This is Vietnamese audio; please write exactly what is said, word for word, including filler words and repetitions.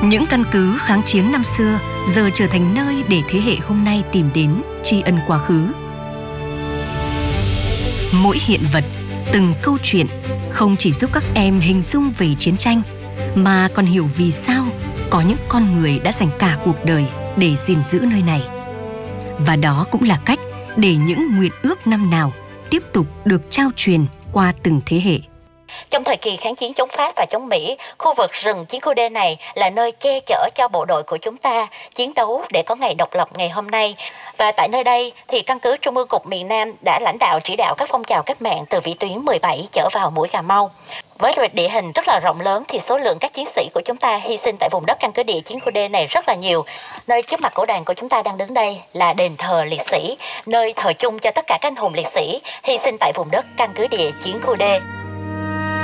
Những căn cứ kháng chiến năm xưa giờ trở thành nơi để thế hệ hôm nay tìm đến tri ân quá khứ. Mỗi hiện vật, từng câu chuyện không chỉ giúp các em hình dung về chiến tranh, mà còn hiểu vì sao có những con người đã dành cả cuộc đời để gìn giữ nơi này. Và đó cũng là cách để những nguyện ước năm nào tiếp tục được trao truyền qua từng thế hệ. Trong thời kỳ kháng chiến chống Pháp và chống Mỹ, khu vực rừng chiến khu D này là nơi che chở cho bộ đội của chúng ta chiến đấu để có ngày độc lập ngày hôm nay. Và tại nơi đây thì căn cứ Trung ương Cục miền Nam đã lãnh đạo chỉ đạo các phong trào cách mạng từ vĩ tuyến mười bảy trở vào mũi Cà Mau. Với địa hình rất là rộng lớn thì số lượng các chiến sĩ của chúng ta hy sinh tại vùng đất căn cứ địa chiến khu D này rất là nhiều. Nơi trước mặt cổ đàn của chúng ta đang đứng đây là đền thờ liệt sĩ, nơi thờ chung cho tất cả các anh hùng liệt sĩ hy sinh tại vùng đất căn cứ địa chiến khu D.